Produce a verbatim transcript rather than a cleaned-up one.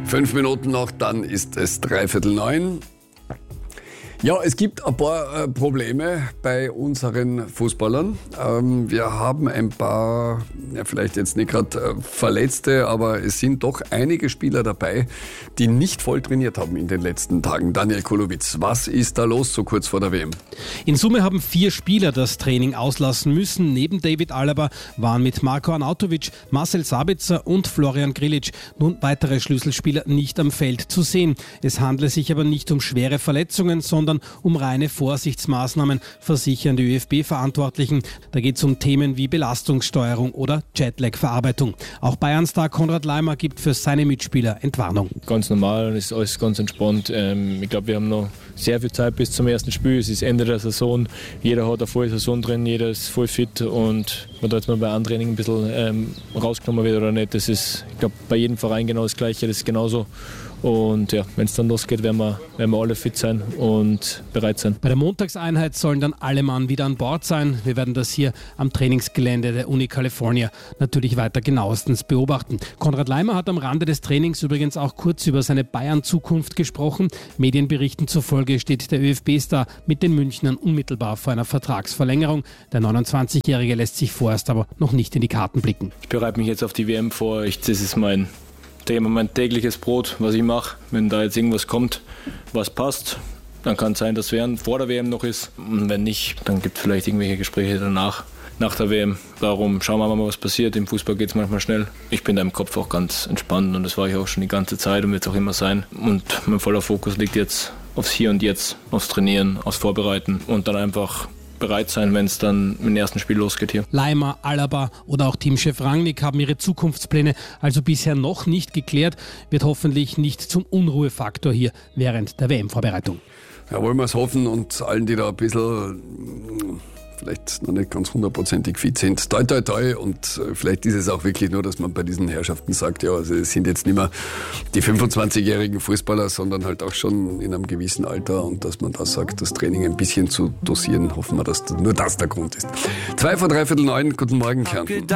Fünf Minuten noch, dann ist es dreiviertel neun. Ja, es gibt ein paar äh, Probleme bei unseren Fußballern. Ähm, wir haben ein paar, ja, vielleicht jetzt nicht gerade äh, Verletzte, aber es sind doch einige Spieler dabei, die nicht voll trainiert haben in den letzten Tagen. Daniel Kulowitz, was ist da los so kurz vor der W M? In Summe haben vier Spieler das Training auslassen müssen. Neben David Alaba waren mit Marko Arnautovic, Marcel Sabitzer und Florian Grillitsch nun weitere Schlüsselspieler nicht am Feld zu sehen. Es handle sich aber nicht um schwere Verletzungen, sondern um reine Vorsichtsmaßnahmen, versichern die ÖFB-Verantwortlichen. Da geht es um Themen wie Belastungssteuerung oder Jetlag-Verarbeitung. Auch Bayern-Star Konrad Laimer gibt für seine Mitspieler Entwarnung. Ganz normal und ist alles ganz entspannt. Ähm, ich glaube, wir haben noch sehr viel Zeit bis zum ersten Spiel. Es ist Ende der Saison. Jeder hat eine volle Saison drin, jeder ist voll fit und wenn da jetzt mal bei Antraining ein bisschen ähm, rausgenommen wird oder nicht, das ist, ich glaube, bei jedem Verein genau das Gleiche, das ist genauso. Und ja, wenn es dann losgeht, werden wir, werden wir alle fit sein und bereit sein. Bei der Montagseinheit sollen dann alle Mann wieder an Bord sein. Wir werden das hier am Trainingsgelände der Uni California natürlich weiter genauestens beobachten. Konrad Laimer hat am Rande des Trainings übrigens auch kurz über seine Bayern-Zukunft gesprochen. Medienberichten zufolge steht der ÖFB-Star mit den Münchnern unmittelbar vor einer Vertragsverlängerung. Der neunundzwanzigjährige lässt sich vorerst aber noch nicht in die Karten blicken. Ich bereite mich jetzt auf die W M vor. Ich, das ist mein Thema, mein tägliches Brot, was ich mache. Wenn da jetzt irgendwas kommt, was passt, dann kann es sein, dass während vor der W M noch ist. Und wenn nicht, dann gibt es vielleicht irgendwelche Gespräche danach, nach der W M. Darum schauen wir mal, was passiert. Im Fußball geht es manchmal schnell. Ich bin da im Kopf auch ganz entspannt und das war ich auch schon die ganze Zeit und wird es auch immer sein. Und mein voller Fokus liegt jetzt aufs Hier und Jetzt, aufs Trainieren, aufs Vorbereiten und dann einfach bereit sein, wenn es dann mit dem ersten Spiel losgeht hier. Laimer, Alaba oder auch Teamchef Rangnick haben ihre Zukunftspläne also bisher noch nicht geklärt. Wird hoffentlich nicht zum Unruhefaktor hier während der W M-Vorbereitung. Ja, wollen wir es hoffen und allen, die da ein bisschen vielleicht noch nicht ganz hundertprozentig fit sind, toi toi toi, und vielleicht ist es auch wirklich nur, dass man bei diesen Herrschaften sagt, ja, also es sind jetzt nicht mehr die fünfundzwanzigjährigen Fußballer, sondern halt auch schon in einem gewissen Alter, und dass man da sagt, das Training ein bisschen zu dosieren, hoffen wir, dass nur das der Grund ist. Zwei vor dreiviertel neun, guten Morgen, Kärnten.